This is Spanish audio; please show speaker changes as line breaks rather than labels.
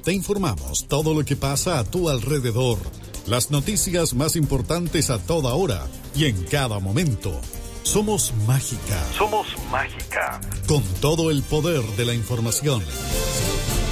Te informamos todo lo que pasa a tu alrededor. Las noticias más importantes a toda hora y en cada momento. Somos Mágica. Somos Mágica. Con todo el poder de la información.